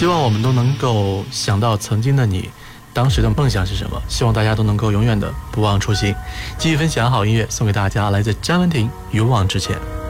希望我们都能够想到曾经的你，当时的梦想是什么。希望大家都能够永远的不忘初心。继续分享好音乐送给大家，来自詹雯婷《勇往直前》。